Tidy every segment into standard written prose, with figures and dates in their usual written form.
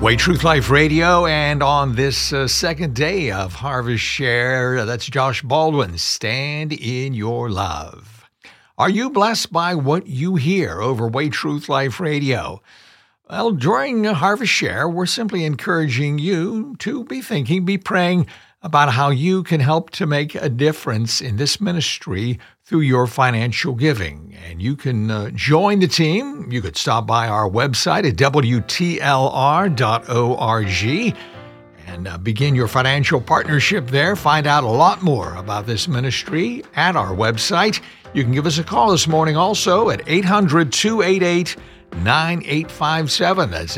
Way Truth Life Radio, and on this second day of Harvest Share, that's Josh Baldwin, Stand in Your Love. Are you blessed by what you hear over Way Truth Life Radio? Well, during Harvest Share, we're simply encouraging you to be thinking, be praying about how you can help to make a difference in this ministry through your financial giving. And you can join the team. You could stop by our website at WTLR.org and begin your financial partnership there. Find out a lot more about this ministry at our website. You can give us a call this morning also at 800-288-9857. That's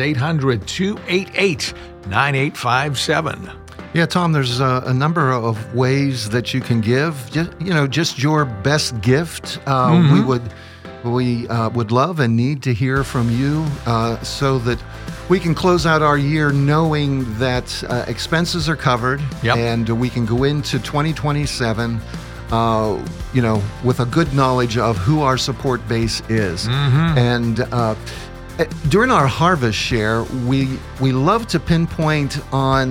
800-288-9857. Yeah, Tom, there's a number of ways that you can give. Just your best gift. We would love and need to hear from you so that we can close out our year knowing that expenses are covered. Yep. And we can go into 2027, with a good knowledge of who our support base is. Mm-hmm. And during our Harvest Share, we love to pinpoint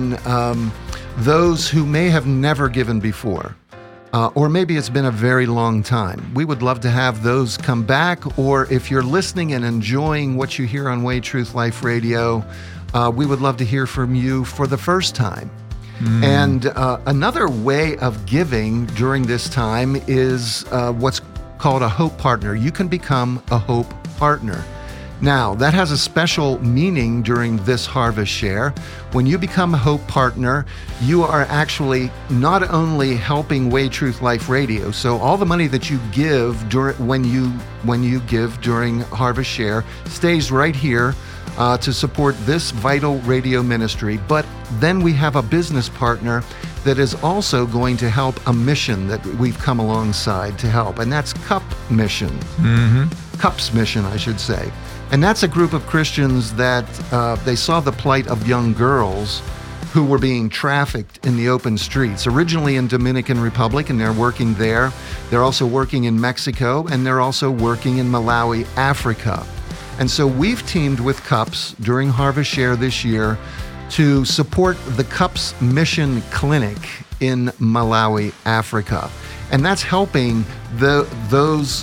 on those who may have never given before, or maybe it's been a very long time. We would love to have those come back, or if you're listening and enjoying what you hear on Way Truth Life Radio, we would love to hear from you for the first time. And another way of giving during this time is what's called a Hope Partner. You can become a Hope Partner. Now, that has a special meaning during this Harvest Share. When you become a Hope Partner, you are actually not only helping Way Truth Life Radio, so all the money that you give when you give during Harvest Share stays right here to support this vital radio ministry. But then we have a business partner that is also going to help a mission that we've come alongside to help, and that's CUP Mission. Mm-hmm. CUP's Mission, I should say. And that's a group of Christians that they saw the plight of young girls who were being trafficked in the open streets, originally in Dominican Republic, and they're working there. They're also working in Mexico, and they're also working in Malawi, Africa. And so we've teamed with CUPS during Harvest Share this year to support the CUPS Mission Clinic in Malawi, Africa. And that's helping those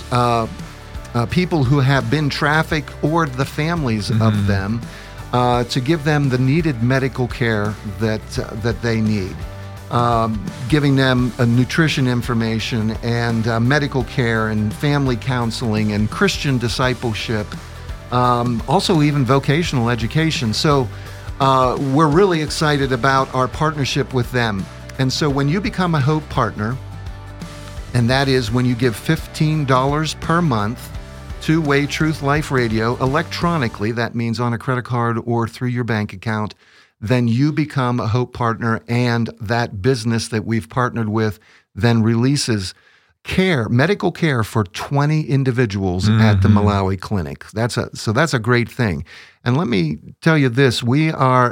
people who have been trafficked or the families of them to give them the needed medical care that they need. Giving them nutrition information and medical care and family counseling and Christian discipleship, also even vocational education. So we're really excited about our partnership with them. And so when you become a Hope Partner, and that is when you give $15 per month to Way Truth Life Radio electronically, that means on a credit card or through your bank account, then you become a Hope Partner, and that business that we've partnered with then releases medical care for 20 individuals at the Malawi clinic. That's a great thing. And let me tell you this, we've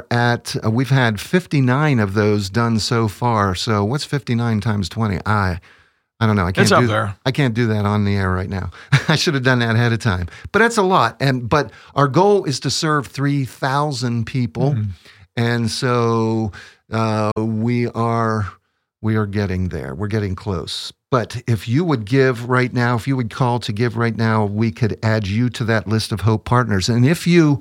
had 59 of those done so far. So what's 59 times 20? I don't know. I can't do that on the air right now. I should have done that ahead of time. But that's a lot. But our goal is to serve 3,000 people. And so we are getting there. We're getting close. But if you would give right now, if you would call to give right now, we could add you to that list of Hope Partners. And if you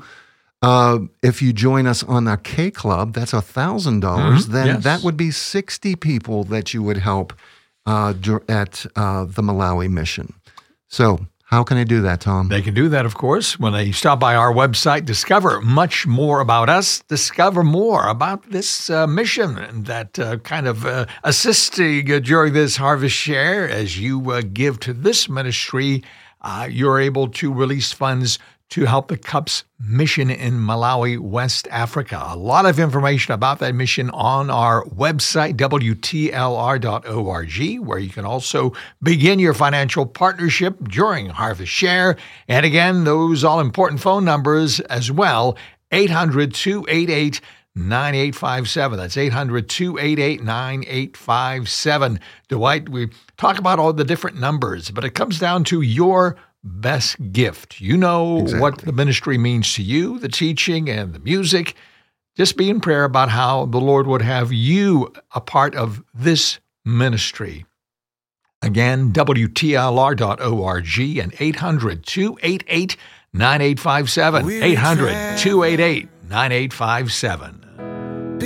join us on a K Club, that's $1,000. Then that would be 60 people that you would help at the Malawi mission. So how can I do that, Tom? They can do that, of course, when they stop by our website, discover much more about us, discover more about this mission that kind of assisting during this Harvest Share. As you give to this ministry, you're able to release funds to help the CUPS mission in Malawi, West Africa. A lot of information about that mission on our website, WTLR.org, where you can also begin your financial partnership during Harvest Share. And again, those all-important phone numbers as well, 800-288-9857. That's 800-288-9857. Dwight, we talk about all the different numbers, but it comes down to your best gift. You know exactly what the ministry means to you, the teaching and the music. just be in prayer about how the Lord would have you a part of this ministry. Again, WTLR.org and 800-288-9857. 800-288-9857.